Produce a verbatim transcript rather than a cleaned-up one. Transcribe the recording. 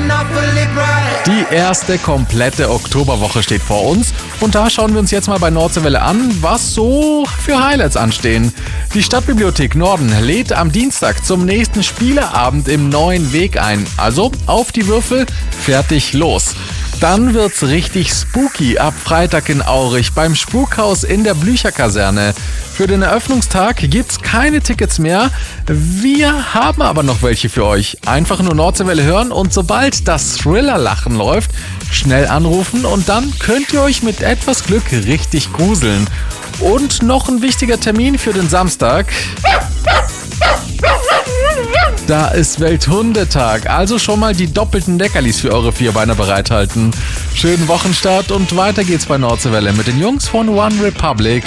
Die erste komplette Oktoberwoche steht vor uns und da schauen wir uns jetzt mal bei Nordseewelle an, was so für Highlights anstehen. Die Stadtbibliothek Norden lädt am Dienstag zum nächsten Spieleabend im Neuen Weg ein. Also auf die Würfel, fertig, los. Dann wird's richtig spooky ab Freitag in Aurich beim Spukhaus in der Blücherkaserne. Für den Eröffnungstag gibt's keine Tickets mehr. Wir haben aber noch welche für euch. Einfach nur Nordseewelle hören und sobald das Thriller-Lachen läuft, schnell anrufen und dann könnt ihr euch mit etwas Glück richtig gruseln. Und noch ein wichtiger Termin für den Samstag. Da ist Welthundetag, also schon mal die doppelten Leckerlis für eure Vierbeiner bereithalten. Schönen Wochenstart und weiter geht's bei Nordseewelle mit den Jungs von One Republic.